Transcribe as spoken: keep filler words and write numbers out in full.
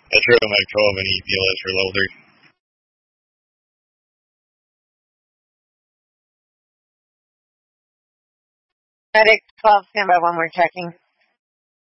I threw him at twelve and he P L S for level three. Medic twelve, stand by one, we're checking.